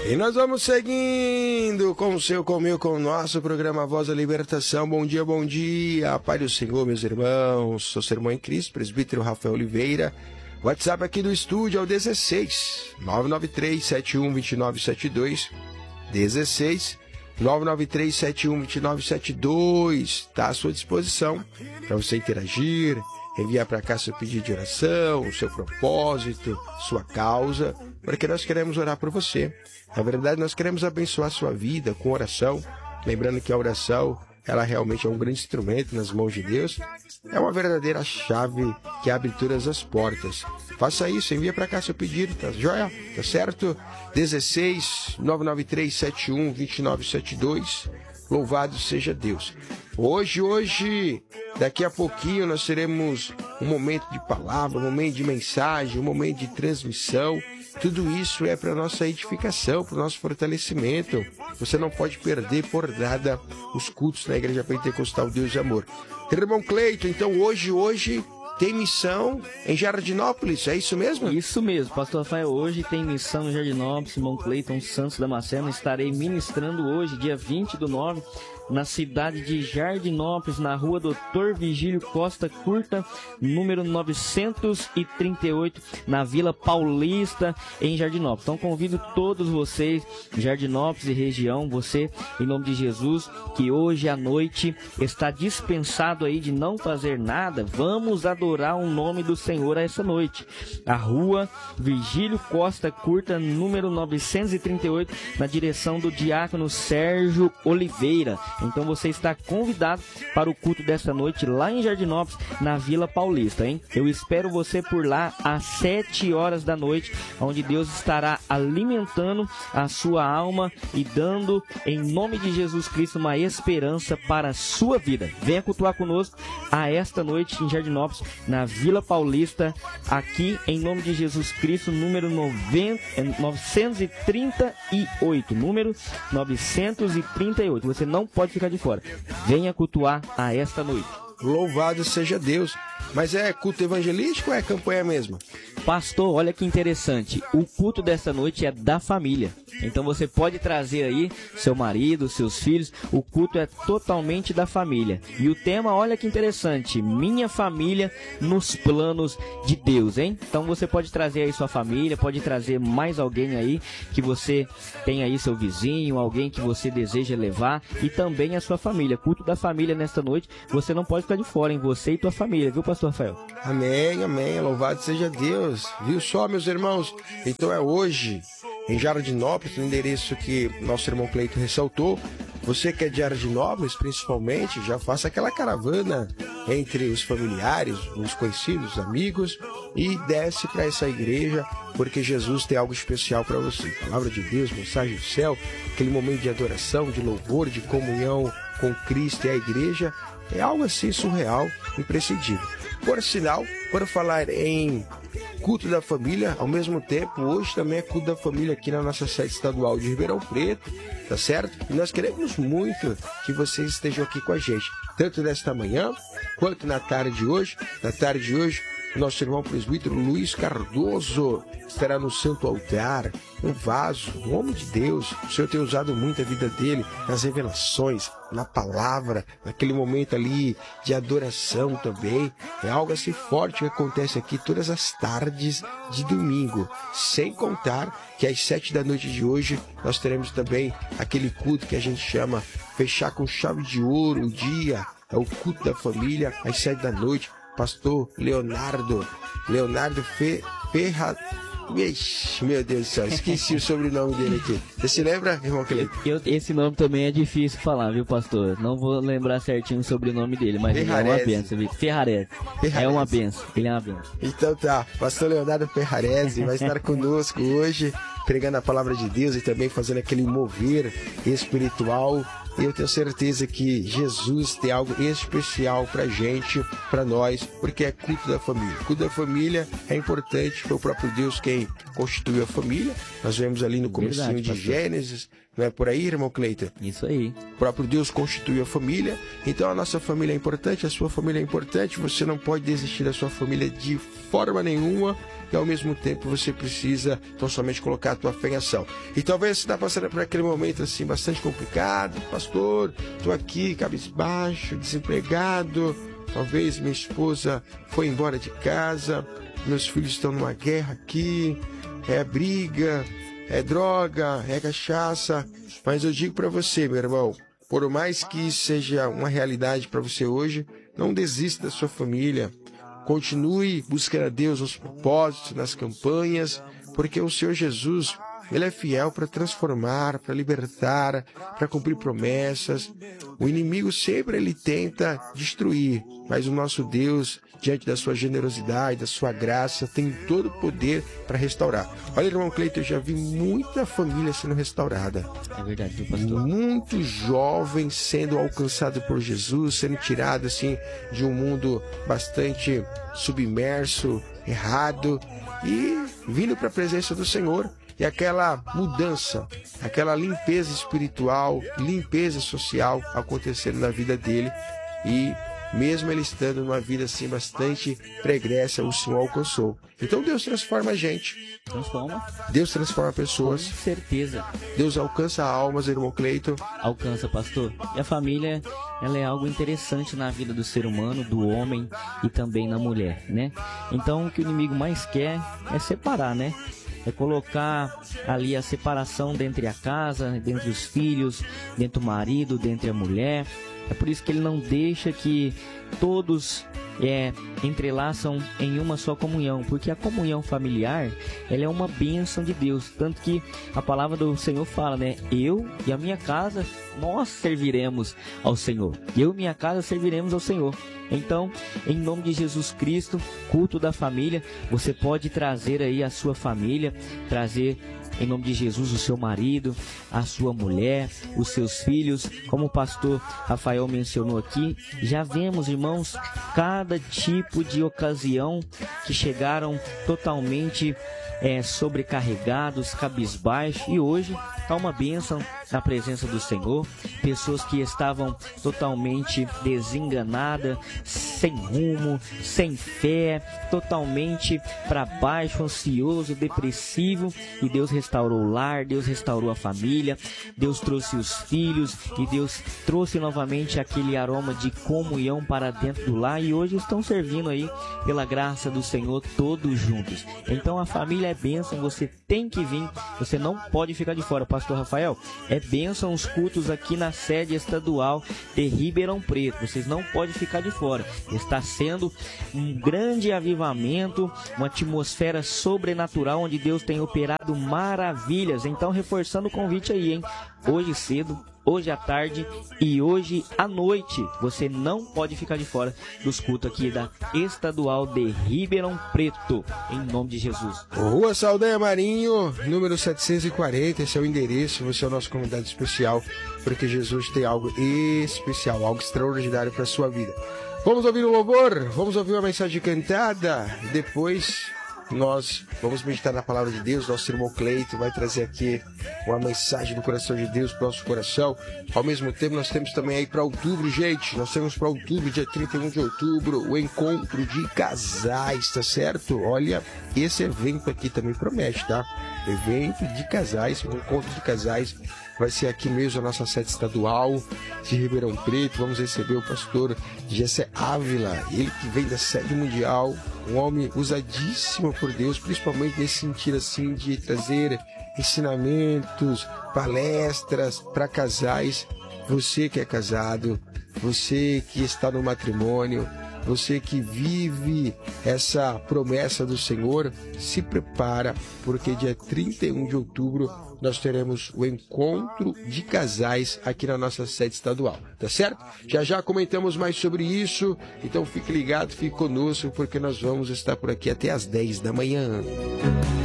E nós vamos seguindo com o seu, comigo, com o nosso programa Voz da Libertação. Bom dia, Pai do Senhor, meus irmãos. Sou seu irmão em Cristo, presbítero Rafael Oliveira. WhatsApp aqui do estúdio é o 16 993 71 2972. 16 993 71 2972. Está à sua disposição para você interagir, enviar para cá seu pedido de oração, seu propósito, sua causa, porque nós queremos orar por você. Na verdade, nós queremos abençoar a sua vida com oração. Lembrando que a oração, ela realmente é um grande instrumento nas mãos de Deus. É uma verdadeira chave que abre todas as portas. Faça isso, envia para cá seu pedido, tá joia? Tá certo? 16 993 71 2972. Louvado seja Deus. Hoje, daqui a pouquinho nós teremos um momento de palavra, um momento de mensagem, um momento de transmissão. Tudo isso é para nossa edificação, para o nosso fortalecimento. Você não pode perder por nada os cultos na Igreja Pentecostal Deus de Amor. Irmão Cleiton, então hoje tem missão em Jardinópolis, é isso mesmo? Isso mesmo, pastor Rafael, hoje tem missão em Jardinópolis, irmão Cleiton Santos Damasceno. Estarei ministrando hoje, dia 20/9, na cidade de Jardinópolis, na rua Dr. Vigílio Costa Curta, número 938, na Vila Paulista, em Jardinópolis. Então convido todos vocês, Jardinópolis e região, você, em nome de Jesus, que hoje à noite está dispensado aí de não fazer nada. Vamos adorar o nome do Senhor essa noite. A rua Vigílio Costa Curta, número 938, na direção do diácono Sérgio Oliveira. Então você está convidado para o culto desta noite lá em Jardinópolis, na Vila Paulista, hein? Eu espero você por lá às 7 horas da noite, onde Deus estará alimentando a sua alma e dando, em nome de Jesus Cristo, uma esperança para a sua vida. Venha cultuar conosco a esta noite em Jardinópolis, na Vila Paulista, aqui em nome de Jesus Cristo, número 938, número 938. Você não pode ficar de fora. Venha cultuar a esta noite. Louvado seja Deus. Mas é culto evangelístico ou é campanha mesmo? Pastor, olha que interessante. O culto desta noite é da família. Então você pode trazer aí seu marido, seus filhos. O culto é totalmente da família. E o tema, olha que interessante. Minha família nos planos de Deus, hein? Então você pode trazer aí sua família, pode trazer mais alguém aí que você tem aí, seu vizinho, alguém que você deseja levar, e também a sua família. Culto da família nesta noite. Você não pode ficar de fora, hein? Você e tua família, viu, pastor Rafael? Amém, amém. Louvado seja Deus. Viu só, meus irmãos? Então é hoje, em Jardinópolis, no endereço que nosso irmão Cleiton ressaltou. Você que é de Jardinópolis, principalmente, já faça aquela caravana entre os familiares, os conhecidos, os amigos, e desce para essa igreja, porque Jesus tem algo especial para você. Palavra de Deus, mensagem do céu, aquele momento de adoração, de louvor, de comunhão com Cristo e a igreja, é algo assim surreal, imprescindível. Por sinal, por falar em culto da família, ao mesmo tempo, hoje também é culto da família aqui na nossa sede estadual de Ribeirão Preto, tá certo? E nós queremos muito que vocês estejam aqui com a gente, tanto nesta manhã, quanto na tarde de hoje. Na tarde de hoje, o nosso irmão presbítero Luiz Cardoso estará no santo altar, um vaso, um homem de Deus. O Senhor tem usado muito a vida dele nas revelações, na palavra, naquele momento ali de adoração também. É algo assim forte que acontece aqui todas as tardes de domingo. Sem contar que às 7 da noite de hoje nós teremos também aquele culto que a gente chama fechar com chave de ouro o dia. É o culto da família às 7 da noite. Pastor Leonardo Ferra. Ixi, meu Deus do céu, esqueci o sobrenome dele aqui. Você se lembra, irmão Cleiton? Esse nome também é difícil falar, viu, pastor? Não vou lembrar certinho o sobrenome dele, mas ele é uma benção, viu? Ferrarese. É uma benção, ele é uma benção. Então tá, pastor Leonardo Ferrarese vai estar conosco hoje, pregando a palavra de Deus e também fazendo aquele mover espiritual. E eu tenho certeza que Jesus tem algo especial pra gente, pra nós, porque é culto da família. Culto da família é importante, foi o próprio Deus quem constituiu a família. Nós vemos ali no comecinho de Gênesis, não é por aí, irmão Cleiton? Isso aí. O próprio Deus constituiu a família, então a nossa família é importante, a sua família é importante, você não pode desistir da sua família de forma nenhuma. E ao mesmo tempo você precisa tão somente colocar colocar a tua fé em ação. E talvez você está passando por aquele momento assim bastante complicado. Pastor, estou aqui cabisbaixo, desempregado, talvez minha esposa foi embora de casa, meus filhos estão numa guerra aqui, é briga, é droga, é cachaça. Mas eu digo para você, meu irmão, por mais que isso seja uma realidade para você hoje, não desista da sua família. Continue buscando a Deus nos propósitos, nas campanhas, porque o Senhor Jesus, Ele é fiel para transformar, para libertar, para cumprir promessas. O inimigo sempre ele tenta destruir, mas o nosso Deus, diante da sua generosidade, da sua graça, tem todo o poder para restaurar. Olha, irmão Cleiton, eu já vi muita família sendo restaurada. É verdade, pastor. Muito jovem sendo alcançado por Jesus, sendo tirado assim de um mundo bastante submerso, errado, e vindo para a presença do Senhor. E aquela mudança, aquela limpeza espiritual, limpeza social acontecendo na vida dele. E mesmo ele estando numa vida assim bastante pregressa, o Senhor alcançou. Então Deus transforma a gente. Transforma. Deus transforma pessoas. Com certeza. Deus alcança almas, irmão Cleiton. Alcança, pastor. E a família, ela é algo interessante na vida do ser humano, do homem e também na mulher, né? Então o que o inimigo mais quer é separar, né? É colocar ali a separação dentre a casa, dentre os filhos, dentre o marido, dentre a mulher. É por isso que ele não deixa que todos entrelaçam em uma só comunhão, porque a comunhão familiar, ela é uma bênção de Deus, tanto que a palavra do Senhor fala, né? Eu e a minha casa, nós serviremos ao Senhor. Eu e minha casa serviremos ao Senhor. Então, em nome de Jesus Cristo, culto da família, você pode trazer aí a sua família, trazer em nome de Jesus o seu marido, a sua mulher, os seus filhos. Como o pastor Rafael mencionou aqui, já vemos, irmãos, cada tipo de ocasião que chegaram totalmente sobrecarregados, cabisbaixos, e hoje está uma bênção na presença do Senhor. Pessoas que estavam totalmente desenganadas, sem rumo, sem fé, totalmente para baixo, ansioso, depressivo, e Deus restaurou o lar, Deus restaurou a família, Deus trouxe os filhos, e Deus trouxe novamente aquele aroma de comunhão para dentro do lar, e hoje estão servindo aí pela graça do Senhor todos juntos. Então a família é bênção, você tem que vir, você não pode ficar de fora. Pastor Rafael, é bênção os cultos aqui na sede estadual de Ribeirão Preto, vocês não podem ficar de fora. Está sendo um grande avivamento, uma atmosfera sobrenatural onde Deus tem operado maravilhas. Então, reforçando o convite aí, hein? Hoje cedo, hoje à tarde e hoje à noite, você não pode ficar de fora dos cultos aqui da Estadual de Ribeirão Preto, em nome de Jesus. Rua Saldanha Marinho, número 740, esse é o endereço, você é o nosso convidado especial, porque Jesus tem algo especial, algo extraordinário para a sua vida. Vamos ouvir o louvor, vamos ouvir uma mensagem cantada, depois nós vamos meditar na palavra de Deus. Nosso irmão Cleiton vai trazer aqui uma mensagem do coração de Deus para o nosso coração. Ao mesmo tempo, nós temos também aí para outubro, gente. Nós temos para outubro, dia 31 de outubro, o encontro de casais, tá certo? Olha, esse evento aqui também promete, tá? Evento de casais, um encontro de casais. Vai ser aqui mesmo a nossa sede estadual de Ribeirão Preto. Vamos receber o pastor Gessé Ávila, ele que vem da sede mundial, um homem usadíssimo por Deus, principalmente nesse sentido assim de trazer ensinamentos, palestras para casais. Você que é casado, você que está no matrimônio, você que vive essa promessa do Senhor, se prepara, porque dia 31 de outubro nós teremos o encontro de casais aqui na nossa sede estadual, tá certo? Já comentamos mais sobre isso, então fique ligado, fique conosco, porque nós vamos estar por aqui até às 10 da manhã.